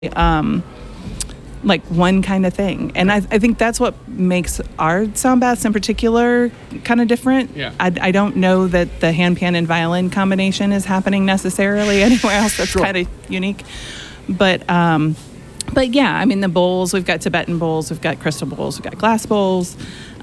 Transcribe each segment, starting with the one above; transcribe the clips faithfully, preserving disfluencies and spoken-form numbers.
um, like one kind of thing. And I, I think that's what makes our sound baths in particular kind of different. Yeah. I, I don't know that the handpan and violin combination is happening necessarily anywhere else. That's Sure. kind of unique. But um, but yeah, I mean, the bowls, we've got Tibetan bowls, we've got crystal bowls, we've got glass bowls.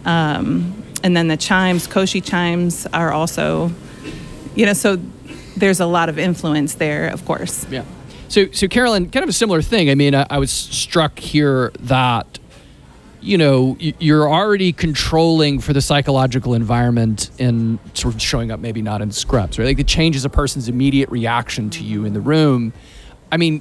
Um, and then the chimes, Koshi chimes are also, you know, so there's a lot of influence there, of course. Yeah. So, so Carolyn, kind of a similar thing. I mean, I, I was struck here that, you know, y- you're already controlling for the psychological environment and sort of showing up maybe not in scrubs, right? Like it changes a person's immediate reaction to you in the room. I mean,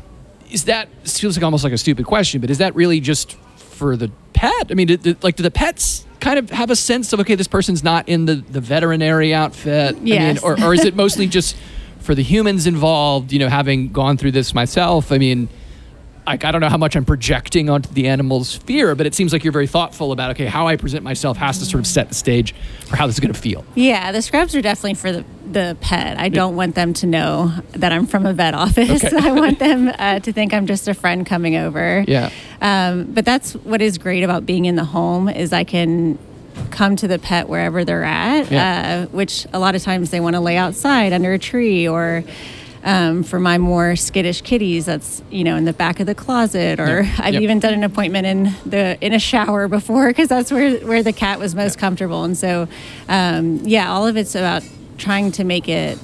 is that, it feels like almost like a stupid question, but is that really just for the pet? I mean, did, did, like, do the pets kind of have a sense of, okay, this person's not in the, the veterinary outfit? Yes. I mean, or, or is it mostly just for the humans involved, you know, having gone through this myself? I mean, like, I don't know how much I'm projecting onto the animal's fear, but it seems like you're very thoughtful about, okay, how I present myself has to sort of set the stage for how this is going to feel. Yeah, the scrubs are definitely for the, the pet. I don't want them to know that I'm from a vet office. Okay. I want them uh, to think I'm just a friend coming over. Yeah. Um, but that's what is great about being in the home is I can come to the pet wherever they're at, Yeah. uh, which a lot of times they want to lay outside under a tree, or um, for my more skittish kitties, that's, you know, in the back of the closet, or Yeah. I've Yep. even done an appointment in the in a shower before because that's where, where the cat was most comfortable. And so, um, yeah, all of it's about trying to make it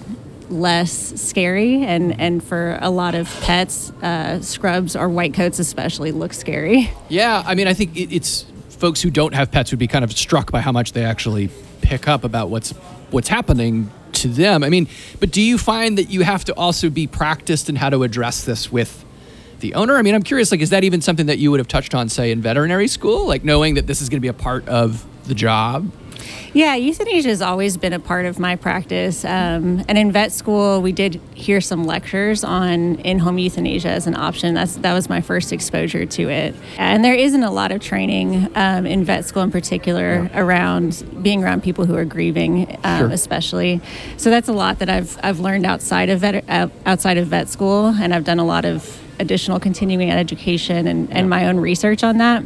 less scary, and, and for a lot of pets, uh, scrubs or white coats especially look scary. Yeah, I mean, I think it, it's folks who don't have pets would be kind of struck by how much they actually pick up about what's what's happening to them. I mean, but do you find that you have to also be practiced in how to address this with the owner? I mean, I'm curious, like, is that even something that you would have touched on, say, in veterinary school? Like, knowing that this is going to be a part of the job? Yeah, euthanasia has always been a part of my practice. Um, and in vet school, we did hear some lectures on in-home euthanasia as an option. That's That was my first exposure to it. And there isn't a lot of training um, in vet school in particular around being around people who are grieving, um, Sure. especially. So that's a lot that I've I've learned outside of vet uh, outside of vet school, and I've done a lot of additional continuing education and, and my own research on that.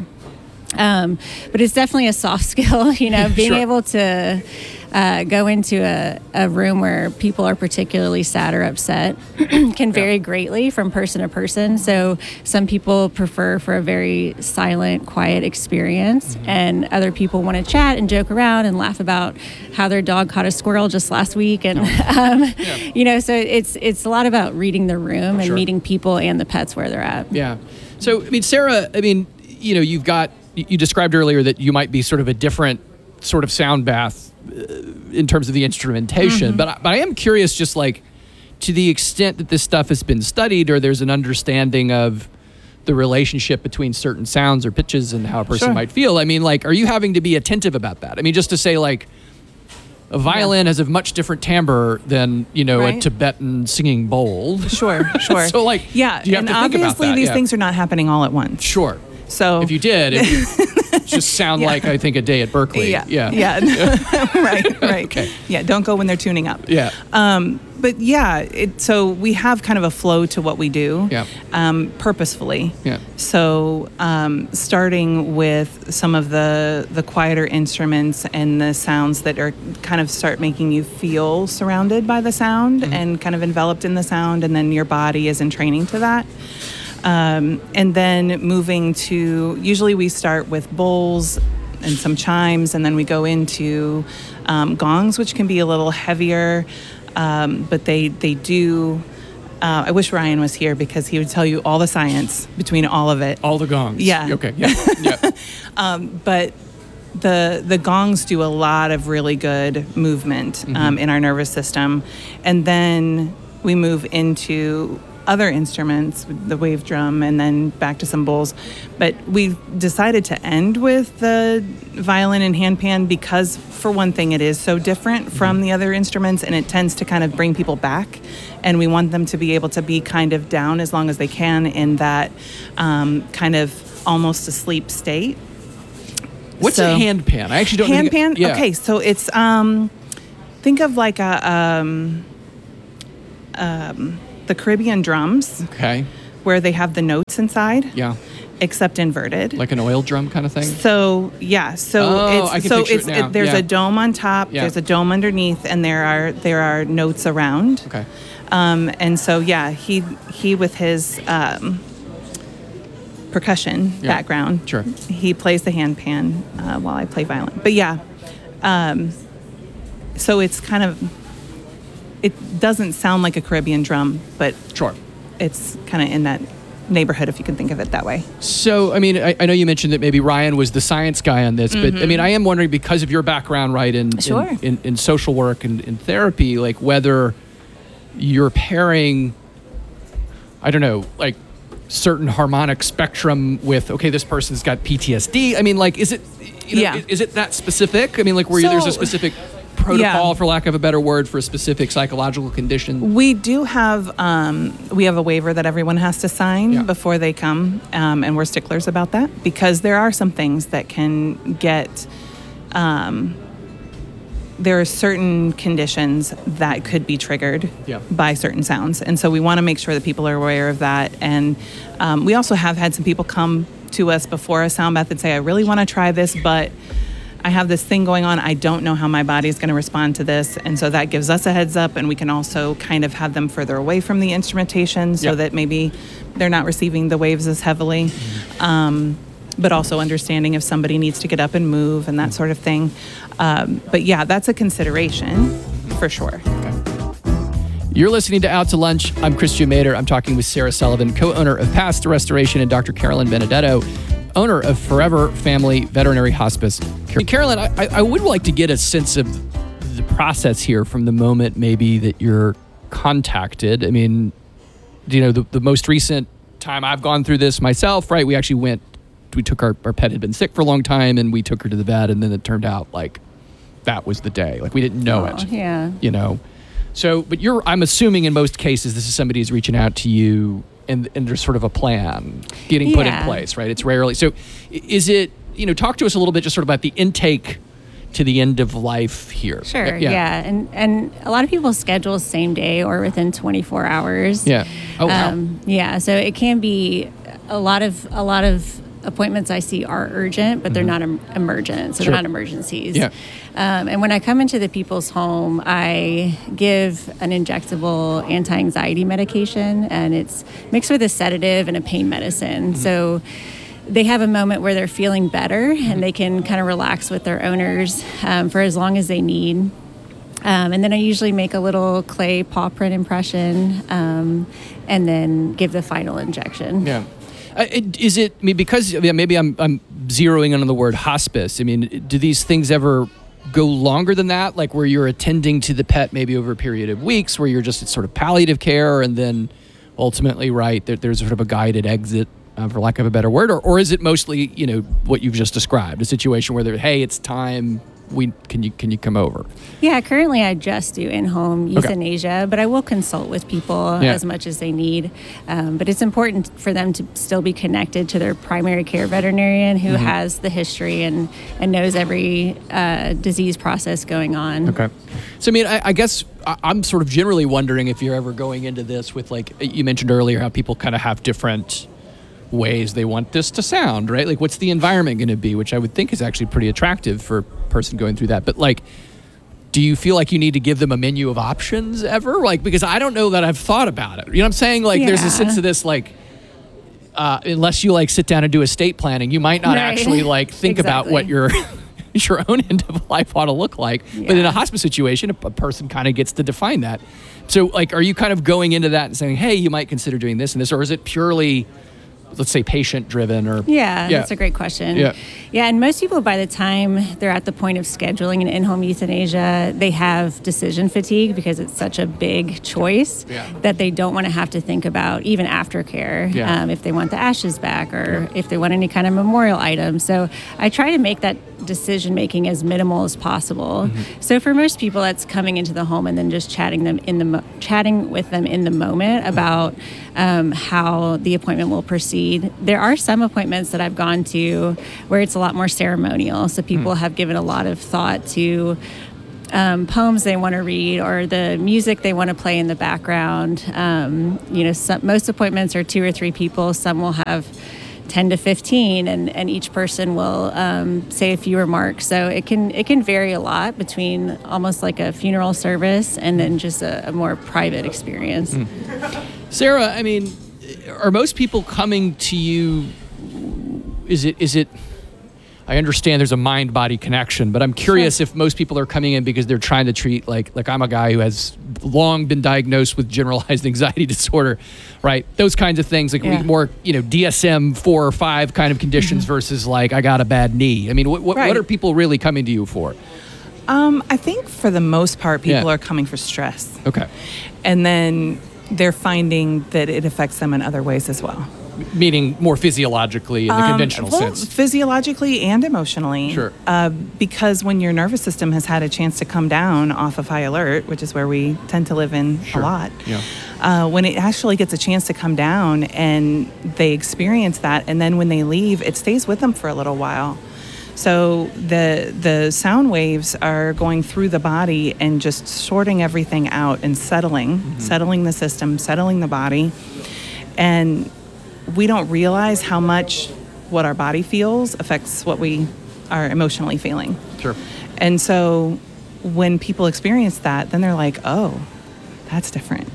Um, but it's definitely a soft skill, you know, being Sure. able to uh, go into a, a room where people are particularly sad or upset can vary greatly from person to person. So some people prefer for a very silent, quiet experience, mm-hmm. and other people want to chat and joke around and laugh about how their dog caught a squirrel just last week. And, um, yeah. you know, so it's, it's a lot about reading the room and Sure. meeting people and the pets where they're at. Yeah. So, I mean, Sarah, I mean, you know, you've got, you described earlier that you might be sort of a different sort of sound bath uh, in terms of the instrumentation, mm-hmm. but, I, but I am curious, just like, to the extent that this stuff has been studied, or there's an understanding of the relationship between certain sounds or pitches and how a person Sure. might feel. I mean, like, are you having to be attentive about that? I mean, just to say, like, a violin yeah. has a much different timbre than, you know, right. a Tibetan singing bowl. Sure, sure. So, like, yeah, do you have and to think about obviously that? these yeah. things are not happening all at once. Sure. So if you did, it would just sound yeah. like, I think, a day at Berkeley. Yeah, Yeah. yeah. right, right. Okay. Yeah, don't go when they're tuning up. Yeah. Um, but yeah, it, so we have kind of a flow to what we do, Yeah. um, purposefully. Yeah. So um, starting with some of the the quieter instruments and the sounds that are kind of start making you feel surrounded by the sound, mm-hmm. and kind of enveloped in the sound, and then your body is in training to that. Um, and then moving to, usually we start with bowls and some chimes, and then we go into um, gongs, which can be a little heavier, um, but they, they do, uh, I wish Ryan was here because he would tell you all the science between all of it. All the gongs. Yeah. Okay. Yeah. yeah. um, but the the gongs do a lot of really good movement, mm-hmm. um, in our nervous system. And then we move into other instruments, the wave drum, and then back to some bowls. But we decided to end with the violin and handpan because, for one thing, it is so different from the other instruments, and it tends to kind of bring people back. And we want them to be able to be kind of down as long as they can in that um, kind of almost asleep state. What's so, a handpan? I actually don't know. Handpan? Yeah. Okay, so it's, um, think of like a, um, um, the Caribbean drums. Okay. where they have the notes inside, Yeah. except inverted. Like an oil drum kind of thing? So yeah, so Oh, it's I can so picture it it's now. there's Yeah. a dome on top, Yeah. there's a dome underneath, and there are there are notes around. Okay. Um, and so yeah, he he with his um, percussion Yeah. background, Sure. he plays the handpan uh, while I play violin. But yeah, um, so it's kind of it doesn't sound like a Caribbean drum, but Sure. it's kind of in that neighborhood, if you can think of it that way. So, I mean, I, I know you mentioned that maybe Ryan was the science guy on this, but I mean, I am wondering, because of your background, right, in Sure. in, in, in social work and in therapy, like whether you're pairing, I don't know, like certain harmonic spectrum with, okay, this person's got P T S D. I mean, like, is it, you know, Yeah. is, is it that specific? I mean, like, where you there's a So- specific protocol, Yeah. for lack of a better word, for a specific psychological condition? We do have um, we have a waiver that everyone has to sign Yeah. before they come, um, and we're sticklers about that because there are some things that can get. Um, there are certain conditions that could be triggered Yeah. by certain sounds, and so we want to make sure that people are aware of that. And um, we also have had some people come to us before a sound bath and say, "I really want to try this, but I have this thing going on. I don't know how my body is going to respond to this." And so that gives us a heads up, and we can also kind of have them further away from the instrumentation so Yep. that maybe they're not receiving the waves as heavily. Um, but also understanding if somebody needs to get up and move and that sort of thing. Um, but yeah, that's a consideration for sure. You're listening to Out to Lunch. I'm Christian Mader. I'm talking with Sarah Sullivan, co-owner of Past Restoration, and Doctor Carolyn Benedetto, owner of Forever Family Veterinary Hospice. Carolyn, I, I would like to get a sense of the process here from the moment maybe that you're contacted. I mean, you know, the, the most recent time I've gone through this myself, right? We actually went, we took our, our pet had been sick for a long time, and we took her to the vet, and then it turned out like that was the day. Like we didn't know Oh, it. yeah. You know? So, but you're, I'm assuming in most cases, this is somebody who's reaching out to you and, and there's sort of a plan getting put in Yeah. place, right? It's rarely. So i- is it, you know, talk to us a little bit just sort of about the intake to the end of life here. Sure. Yeah. And and a lot of people schedule same day or within twenty-four hours. Yeah. Oh, wow. Um, yeah. So it can be a lot of a lot of appointments I see are urgent, but they're not em- emergent. So Sure. they're not emergencies. Yeah. Um, and when I come into the people's home, I give an injectable anti-anxiety medication, and it's mixed with a sedative and a pain medicine. Mm-hmm. So they have a moment where they're feeling better and they can kind of relax with their owners um, for as long as they need. Um, and then I usually make a little clay paw print impression um, and then give the final injection. Yeah. Uh, it- is it, I mean, because yeah, maybe I'm, I'm zeroing in on the word hospice. I mean, do these things ever go longer than that? Like where you're attending to the pet maybe over a period of weeks, where you're just, it's sort of palliative care, and then ultimately, right, there, there's sort of a guided exit, uh, for lack of a better word? Or, or is it mostly, you know, what you've just described, a situation where they're, hey, it's time, we can you can you come over? Yeah, currently I just do in-home euthanasia, but I will consult with people Yeah. as much as they need. Um, but it's important for them to still be connected to their primary care veterinarian who Mm-hmm. has the history and, and knows every uh, disease process going on. Okay. So, I mean, I, I guess I- I'm sort of generally wondering if you're ever going into this with, like, you mentioned earlier how people kind of have different ways they want this to sound, right? Like, what's the environment going to be, which I would think is actually pretty attractive for a person going through that. But, like, do you feel like you need to give them a menu of options ever? Like, because I don't know that I've thought about it. You know what I'm saying? Like, there's a Yeah. sense of this, like, uh, unless you, like, sit down and do estate planning, you might not Right. actually, like, think about what Exactly. your your own end of life ought to look like. But in Yeah. a hospice situation, a, a person kind of gets to define that. So, like, are you kind of going into that and saying, hey, you might consider doing this and this, or is it purely, let's say, patient driven? Or Yeah, that's a great question. Yeah. Yeah, and most people, by the time they're at the point of scheduling an in-home euthanasia, they have decision fatigue because it's such a big choice Yeah. that they don't want to have to think about even aftercare, Yeah. um, if they want the ashes back or if they want any kind of memorial item. So I try to make that decision making as minimal as possible. Mm-hmm. So for most people, that's coming into the home and then just chatting them in the mo- chatting with them in the moment about um, how the appointment will proceed. There are some appointments that I've gone to where it's a lot more ceremonial. So people have given a lot of thought to um, poems they want to read or the music they want to play in the background. Um, you know, some, most appointments are two or three people. Some will have ten to fifteen, and, and each person will um, say a few remarks. So it can it can vary a lot between almost like a funeral service and then just a, a more private experience. Mm. Sarah, I mean, are most people coming to you? Is it is it? I understand there's a mind-body connection, but I'm curious Sure. if most people are coming in because they're trying to treat, like, like I'm a guy who has long been diagnosed with generalized anxiety disorder, right? Those kinds of things, like Yeah. more, you know, D S M four or five kind of conditions Mm-hmm. versus like I got a bad knee. I mean, what what, Right. what are people really coming to you for? Um, I think for the most part, people Yeah. are coming for stress. Okay, And then they're finding that it affects them in other ways as well. meaning more physiologically in the Um, conventional well, sense. physiologically and emotionally. Sure. Uh, because when your nervous system has had a chance to come down off of high alert, which is where we tend to live in Sure. a lot, Yeah. uh, when it actually gets a chance to come down and they experience that, and then when they leave, it stays with them for a little while. So the the sound waves are going through the body and just sorting everything out and settling, Mm-hmm. settling the system, settling the body, and we don't realize how much what our body feels affects what we are emotionally feeling. Sure. And so when people experience that, then they're like, oh, that's different.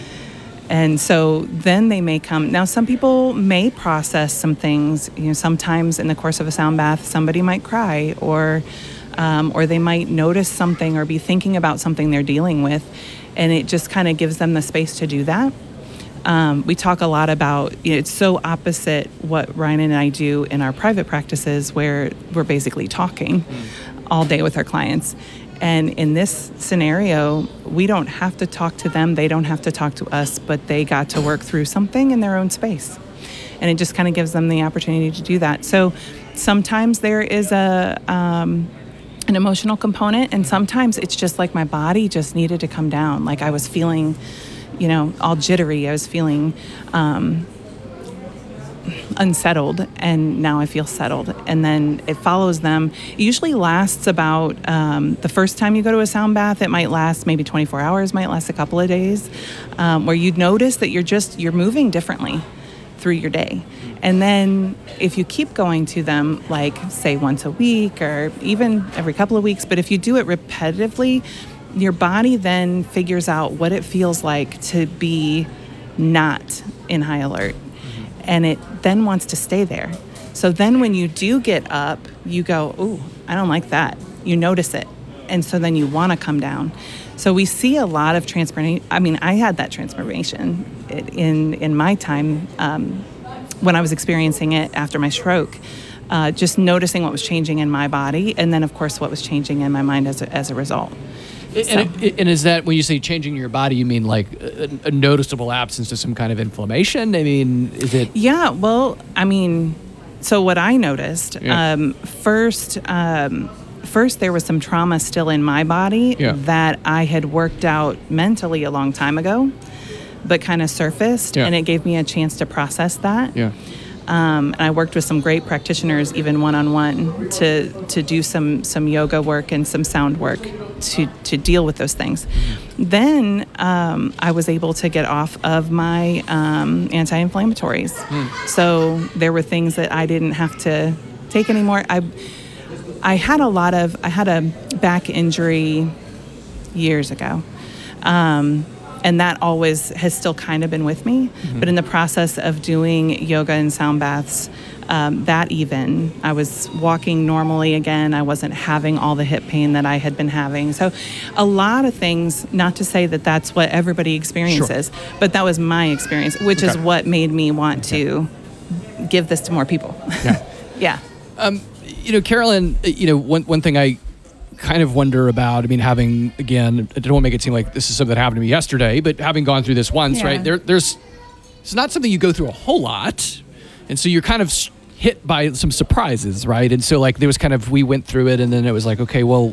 And so then they may come. Now, some people may process some things. You know, sometimes in the course of a sound bath, somebody might cry, or um, or they might notice something or be thinking about something they're dealing with, and it just kind of gives them the space to do that. Um, we talk a lot about, you know, it's so opposite what Ryan and I do in our private practices, where we're basically talking all day with our clients. And in this scenario, we don't have to talk to them, they don't have to talk to us, but they got to work through something in their own space. And it just kind of gives them the opportunity to do that. So sometimes there is a um, an emotional component, and sometimes it's just like my body just needed to come down. Like I was feeling, you know, all jittery. I was feeling um, unsettled, and now I feel settled. And then it follows them. It usually lasts about um, the first time you go to a sound bath. It might last maybe twenty-four hours, might last a couple of days, um, where you notice that you're just you're moving differently through your day. And then if you keep going to them, like say once a week or even every couple of weeks, but if you do it repetitively, your body then figures out what it feels like to be not in high alert. Mm-hmm. And it then wants to stay there. So then when you do get up, you go, ooh, I don't like that. You notice it. And so then you want to come down. So we see a lot of transformation. I mean, I had that transformation in, in my time um, when I was experiencing it after my stroke. Uh, just noticing what was changing in my body, and then, of course, what was changing in my mind as a, as a result. And, So- and, and is that when you say changing your body, you mean like a, a noticeable absence of some kind of inflammation? I mean, is it? Yeah, well, I mean, so what I noticed, Yeah. um, first, um, first there was some trauma still in my body Yeah. that I had worked out mentally a long time ago, but kind of surfaced, Yeah. and it gave me a chance to process that. Yeah. Um, and I worked with some great practitioners, even one-on-one, to to do some some yoga work and some sound work to to deal with those things. Then um, I was able to get off of my um, anti-inflammatories. So there were things that I didn't have to take anymore. I I had a lot of I had a back injury years ago. Um, And that always has still kind of been with me. Mm-hmm. But in the process of doing yoga and sound baths, um, that even, I was walking normally again. I wasn't having all the hip pain that I had been having. So a lot of things, not to say that that's what everybody experiences, sure. but that was my experience, which okay. is what made me want okay. to give this to more people. Yeah. yeah. Um, you know, Carolyn, you know, one, one thing I kind of wonder about, I mean, having, again, I don't want to make it seem like this is something that happened to me yesterday, but having gone through this once, yeah. right, there, there's, it's not something you go through a whole lot. And so you're kind of hit by some surprises, right? And so like there was kind of, we went through it and then it was like, okay, well,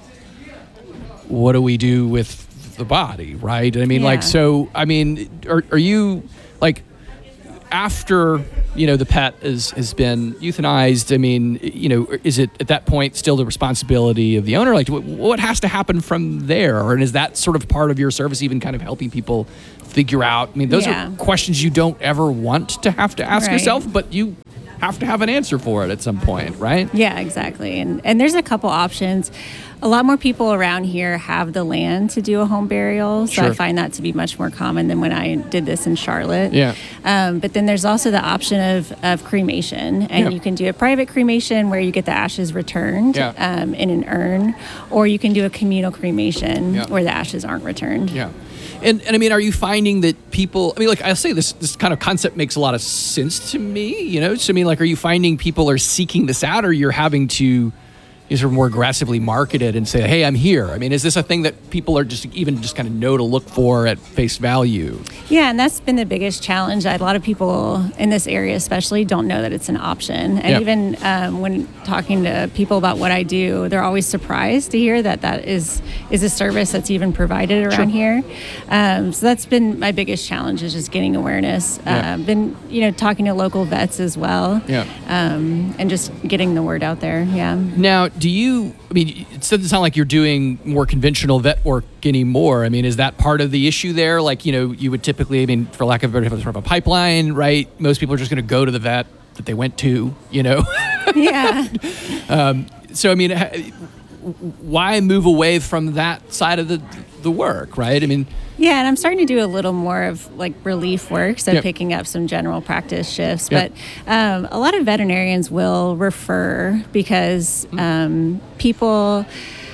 what do we do with the body, right? I mean, yeah. like, so, I mean, are, are you, like, after, you know, the pet is, has been euthanized, I mean, you know, is it at that point still the responsibility of the owner? Like, what, what has to happen from there? Or is that sort of part of your service, even kind of helping people figure out? I mean, those Yeah. are questions you don't ever want to have to ask Right. yourself, but you have to have an answer for it at some point, right? Yeah, exactly. And and there's a couple options. A lot more people around here have the land to do a home burial, so Sure. I find that to be much more common than when I did this in Charlotte. Yeah. Um, but then there's also the option of, of cremation, and Yeah. you can do a private cremation where you get the ashes returned Yeah. um, in an urn, or you can do a communal cremation Yeah. where the ashes aren't returned. Yeah. And, and I mean, are you finding that people, I mean, like I'll say this, this kind of concept makes a lot of sense to me, you know? So I mean, like, are you finding people are seeking this out, or you're having to you sort of more aggressively market it and say, hey, I'm here? I mean, is this a thing that people are just even just kind of know to look for at face value? Yeah, and that's been the biggest challenge. A lot of people in this area especially don't know that it's an option. And Yep. even um, when talking to people about what I do, they're always surprised to hear that that is, is a service that's even provided around Sure. here. Um, so that's been my biggest challenge, is just getting awareness. Yeah. Uh, been, you know, talking to local vets as well. Yeah. Um, and just getting the word out there, yeah. Now, do you, I mean, it doesn't sound like you're doing more conventional vet work anymore. I mean, is that part of the issue there? Like, you know, you would typically, I mean, for lack of a better, sort of a pipeline, right? Most people are just going to go to the vet that they went to, you know? Yeah. um, so, I mean, ha- why move away from that side of the the work, right? I mean, Yeah, and I'm starting to do a little more of like relief work, so Yep. picking up some general practice shifts. Yep. But um, a lot of veterinarians will refer because um, people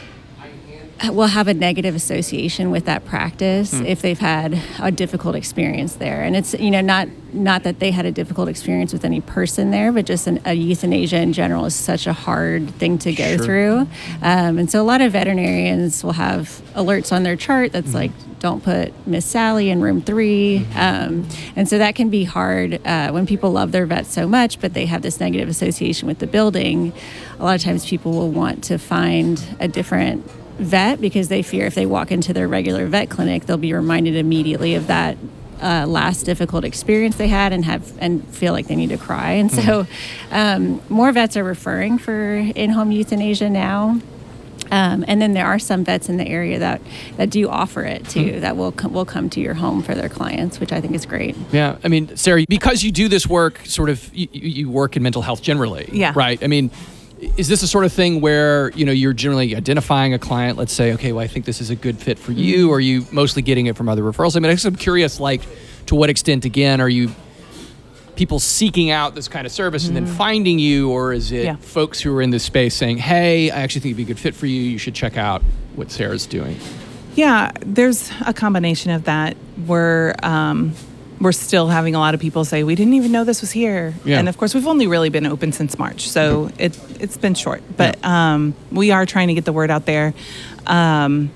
will have a negative association with that practice Hmm. if they've had a difficult experience there. And it's, you know, not not that they had a difficult experience with any person there, but just an, a euthanasia in general is such a hard thing to go Sure. through. Um, and so a lot of veterinarians will have alerts on their chart that's like, don't put Miss Sally in room three. Um, and so that can be hard uh, when people love their vet so much, but they have this negative association with the building. A lot of times people will want to find a different vet because they fear if they walk into their regular vet clinic, they'll be reminded immediately of that uh, last difficult experience they had and have and feel like they need to cry. And so um, more vets are referring for in-home euthanasia now. Um, and then there are some vets in the area that, that do offer it too, that will come, will come to your home for their clients, which I think is great. yeah, I mean, Sarah, because you do this work, sort of, you, you work in mental health generally, Yeah. right? I mean, is this a sort of thing where, you know, you're generally identifying a client, let's say, okay, well, I think this is a good fit for you, or are you mostly getting it from other referrals? I mean, I guess I'm curious, like, to what extent, again, are you people seeking out this kind of service and then finding you, or is it Yeah. folks who are in this space saying, hey, I actually think it'd be a good fit for you, you should check out what Sarah's doing? Yeah, there's a combination of that. We're um, we're still having a lot of people say we didn't even know this was here, Yeah. and of course we've only really been open since March, so it it's been short. But um, we are trying to get the word out there, um,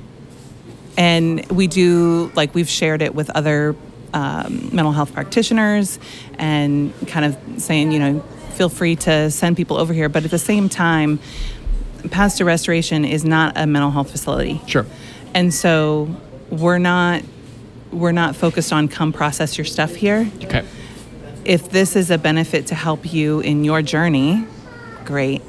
and we do like we've shared it with other um, mental health practitioners, and kind of saying, you know, feel free to send people over here. But at the same time, Paths to Restoration is not a mental health facility. Sure. And so we're not we're not focused on come process your stuff here. Okay. If this is a benefit to help you in your journey, great.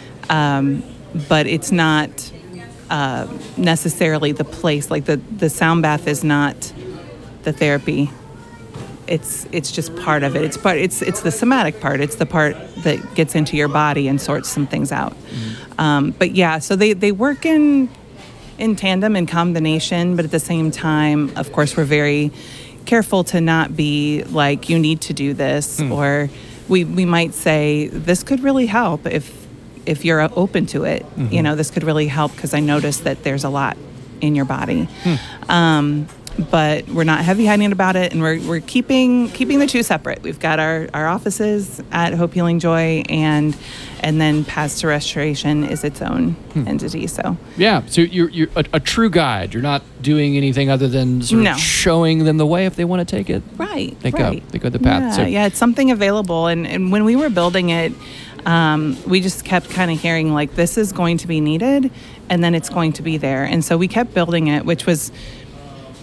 Um, but it's not uh, necessarily the place. Like the, the sound bath is not the therapy. It's it's just part of it. It's part. It's it's the somatic part. It's the part that gets into your body and sorts some things out. Mm-hmm. Um, but yeah, so they, they work in in tandem, in combination, but at the same time, of course, we're very careful to not be like, you need to do this, Hmm. or we, we might say, this could really help if if you're open to it. Mm-hmm. You know, this could really help because I noticed that there's a lot in your body. Hmm. Um, but we're not heavy-handed about it, and we're we're keeping keeping the two separate. We've got our, our offices at Hope Healing Joy, and and then Paths to Restoration is its own Hmm. entity. So Yeah, so you're, you're a, a true guide. You're not doing anything other than sort No. of showing them the way if they want to take it. right, They go- right. they go the path. Yeah, So- yeah, it's something available, and and when we were building it, um, we just kept kind of hearing like, this is going to be needed, and then it's going to be there, and so we kept building it, which was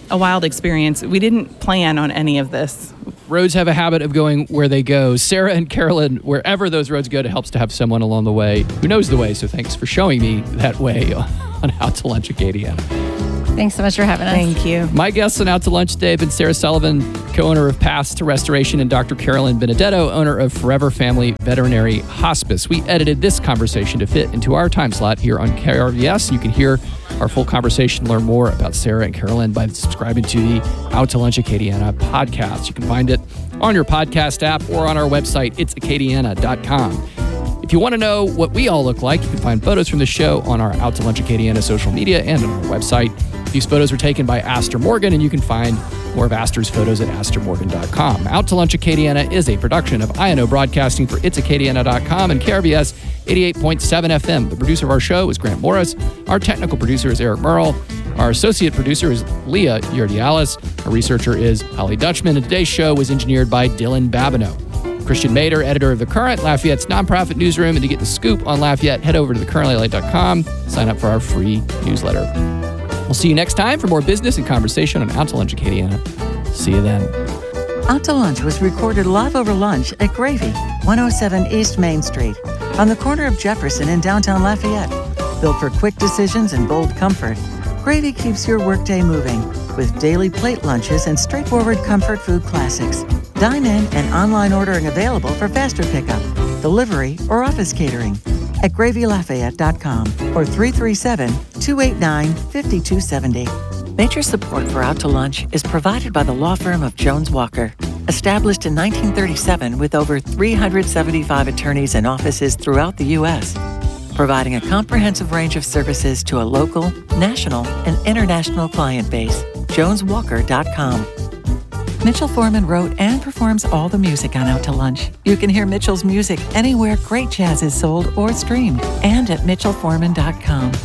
a wild experience. We didn't plan on any of this. Roads have a habit of going where they go. Sarah and Carolyn, wherever those roads go, it helps to have someone along the way who knows the way. So thanks for showing me that way on Out to Lunch Acadiana. Thanks so much for having us. Thank you. My guests on Out to Lunch today have been Sarah Sullivan, co-owner of Paths to Restoration, and Doctor Carolyn Benedetto, owner of Forever Family Veterinary Hospice. We edited this conversation to fit into our time slot here on K R V S. You can hear our full conversation, learn more about Sarah and Carolyn by subscribing to the Out to Lunch Acadiana podcast. You can find it on your podcast app or on our website, its acadiana dot com. If you want to know what we all look like, you can find photos from the show on our Out to Lunch Acadiana social media and on our website. These photos were taken by Aster Morgan, and you can find more of Aster's photos at aster morgan dot com. Out to Lunch Acadiana is a production of I N O Broadcasting for its acadiana dot com and K R V S eighty-eight point seven F M. The producer of our show is Grant Morris. Our technical producer is Eric Merle. Our associate producer is Leah Yerdialis. Our researcher is Holly Dutchman. And today's show was engineered by Dylan Babineau. Christian Mader, editor of The Current, Lafayette's nonprofit newsroom. And to get the scoop on Lafayette, head over to the current l a dot com. Sign up for our free newsletter. We'll see you next time for more business and conversation on Out to Lunch Acadiana. See you then. Out to Lunch was recorded live over lunch at Gravy, one oh seven East Main Street, on the corner of Jefferson in downtown Lafayette. Built for quick decisions and bold comfort, Gravy keeps your workday moving with daily plate lunches and straightforward comfort food classics. Dine in and online ordering available for faster pickup, delivery, or office catering at gravy lafayette dot com or three three seven, two eight nine, five two seven zero. Major support for Out to Lunch is provided by the law firm of Jones Walker. Established in nineteen thirty-seven with over three hundred seventy-five attorneys and offices throughout the U S, providing a comprehensive range of services to a local, national, and international client base. jones walker dot com. Mitchell Foreman wrote and performs all the music on Out to Lunch. You can hear Mitchell's music anywhere great jazz is sold or streamed, and at mitchell foreman dot com.